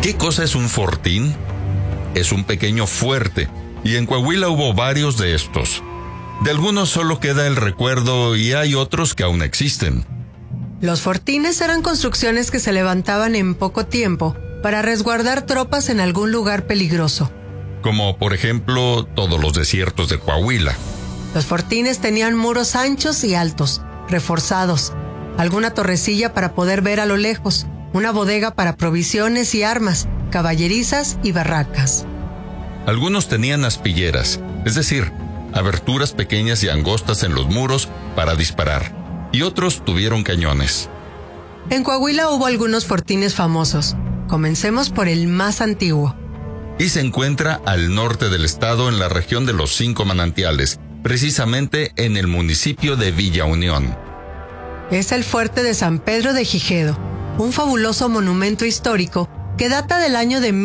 ¿Qué cosa es un fortín? Es un pequeño fuerte, y en Coahuila hubo varios de estos. De algunos solo queda el recuerdo y hay otros que aún existen. Los fortines eran construcciones que se levantaban en poco tiempo para resguardar tropas en algún lugar peligroso. Como por ejemplo todos los desiertos de Coahuila. Los fortines tenían muros anchos y altos, reforzados, alguna torrecilla para poder ver a lo lejos, una bodega para provisiones y armas, caballerizas y barracas. Algunos tenían aspilleras, es decir, aberturas pequeñas y angostas en los muros para disparar, y otros tuvieron cañones. En Coahuila hubo algunos fortines famosos. Comencemos por el más antiguo. Y se encuentra al norte del estado en la región de los 5 manantiales, precisamente en el municipio de Villa Unión. Es el fuerte de San Pedro de Gijedo, un fabuloso monumento histórico que data del año de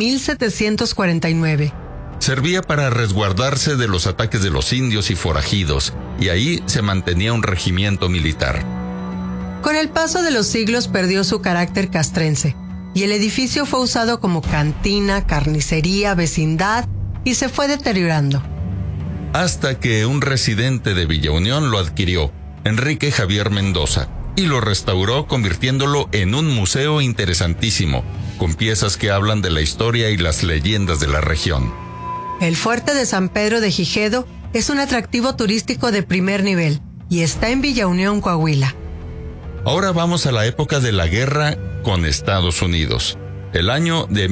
1749. Servía para resguardarse de los ataques de los indios y forajidos, y ahí se mantenía un regimiento militar. Con el paso de los siglos perdió su carácter castrense, y el edificio fue usado como cantina, carnicería, vecindad, y se fue deteriorando. Hasta que un residente de Villa Unión lo adquirió, Enrique Javier Mendoza, y lo restauró convirtiéndolo en un museo interesantísimo, con piezas que hablan de la historia y las leyendas de la región. El fuerte de San Pedro de Gijedo es un atractivo turístico de primer nivel y está en Villa Unión, Coahuila. Ahora vamos a la época de la guerra con Estados Unidos, el año de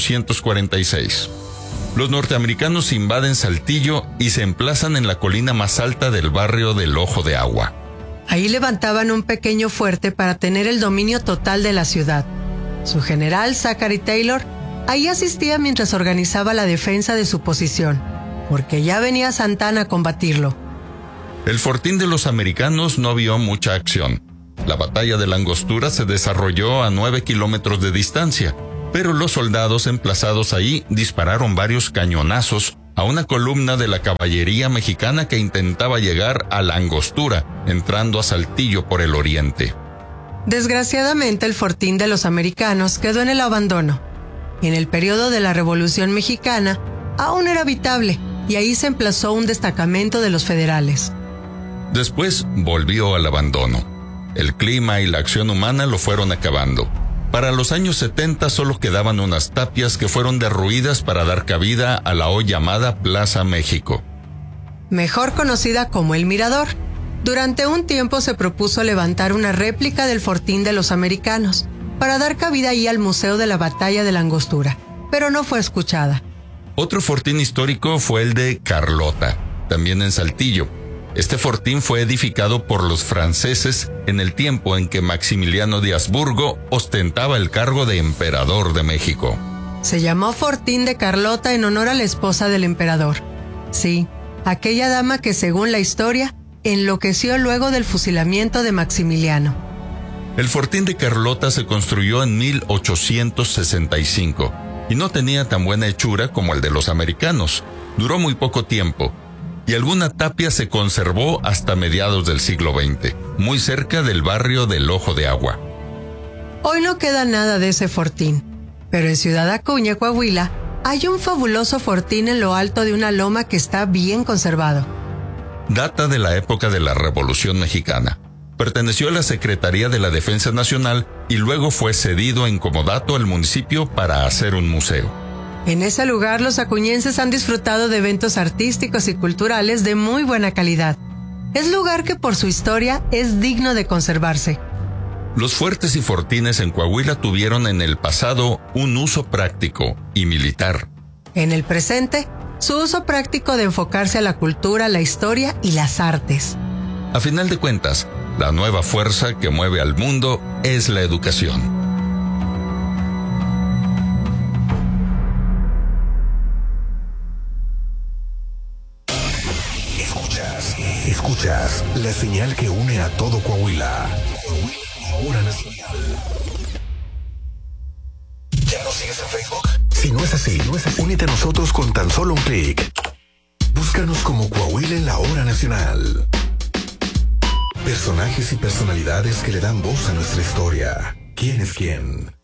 1846. Los norteamericanos invaden Saltillo y se emplazan en la colina más alta del barrio del Ojo de Agua. Ahí levantaban un pequeño fuerte para tener el dominio total de la ciudad. Su general, Zachary Taylor, ahí asistía mientras organizaba la defensa de su posición, porque ya venía Santana a combatirlo. El fortín de los americanos no vio mucha acción. La batalla de la Angostura se desarrolló a 9 kilómetros de distancia, pero los soldados emplazados ahí dispararon varios cañonazos a una columna de la caballería mexicana que intentaba llegar a la Angostura, entrando a Saltillo por el oriente. Desgraciadamente, el fortín de los americanos quedó en el abandono. En el periodo de la Revolución Mexicana, aún era habitable, y ahí se emplazó un destacamento de los federales. Después volvió al abandono. El clima y la acción humana lo fueron acabando. Para los años 70 solo quedaban unas tapias que fueron derruidas para dar cabida a la hoy llamada Plaza México. Mejor conocida como El Mirador. Durante un tiempo se propuso levantar una réplica del fortín de los americanos para dar cabida ahí al Museo de la Batalla de la Angostura, pero no fue escuchada. Otro fortín histórico fue el de Carlota, también en Saltillo. Este fortín fue edificado por los franceses en el tiempo en que Maximiliano de Habsburgo ostentaba el cargo de emperador de México. Se llamó Fortín de Carlota en honor a la esposa del emperador. Sí, aquella dama que, según la historia, enloqueció luego del fusilamiento de Maximiliano. El fortín de Carlota se construyó en 1865 y no tenía tan buena hechura como el de los americanos. Duró muy poco tiempo. Y alguna tapia se conservó hasta mediados del siglo XX, muy cerca del barrio del Ojo de Agua. Hoy no queda nada de ese fortín, pero en Ciudad Acuña, Coahuila, hay un fabuloso fortín en lo alto de una loma que está bien conservado. Data de la época de la Revolución Mexicana. Perteneció a la Secretaría de la Defensa Nacional y luego fue cedido en comodato al municipio para hacer un museo. En ese lugar, los acuñenses han disfrutado de eventos artísticos y culturales de muy buena calidad. Es lugar que por su historia es digno de conservarse. Los fuertes y fortines en Coahuila tuvieron en el pasado un uso práctico y militar. En el presente, su uso práctico de enfocarse a la cultura, la historia y las artes. A final de cuentas, la nueva fuerza que mueve al mundo es la educación. Escuchas la señal que une a todo Coahuila. Ahora Nacional. ¿Ya nos sigues en Facebook? Si no es así, únete a nosotros con tan solo un clic. Búscanos como Coahuila en la Hora Nacional. Personajes y personalidades que le dan voz a nuestra historia. ¿Quién es quién?